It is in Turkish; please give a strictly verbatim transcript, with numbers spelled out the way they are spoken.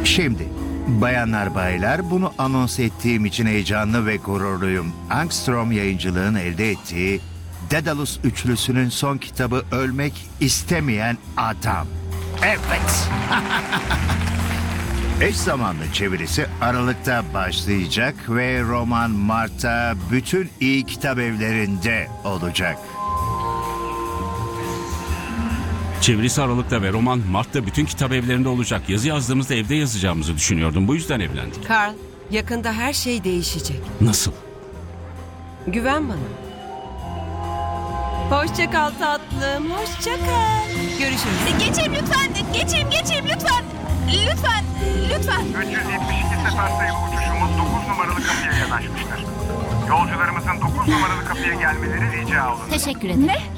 Şimdi, bayanlar baylar, bunu anons ettiğim için heyecanlı ve gururluyum. Angstrom Yayıncılığın elde ettiği Daedalus üçlüsünün son kitabı Ölmek İstemeyen Adam. Evet. Eş zamanlı çevirisi Aralık'ta başlayacak ve roman Mart'ta bütün iyi kitap evlerinde olacak. Çevirisi Aralık'ta ve roman Mart'ta bütün kitap evlerinde olacak. Yazı yazdığımızda evde yazacağımızı düşünüyordum. Bu yüzden evlendik. Carl, yakında her şey değişecek. Nasıl? Güven bana. Hoşça kal tatlım, hoşça kal. Görüşürüz. Geçeyim lütfen. Geçeyim geçeyim lütfen. Lütfen. Lütfen. üç yüz yetmiş iki sefer sayılı uçuşumuz dokuz numaralı kapıya yanaşmıştır. Yolcularımızın dokuz numaralı kapıya gelmeleri rica olunur. Teşekkür ederim. Ne?